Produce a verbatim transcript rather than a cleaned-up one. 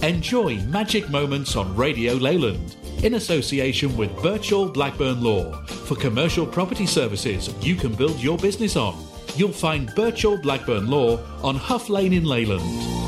Enjoy Magic Moments on Radio Leyland in association with Birchall Blackburn Law. For commercial property services you can build your business on, you'll find Birchall Blackburn Law on Huff Lane in Leyland.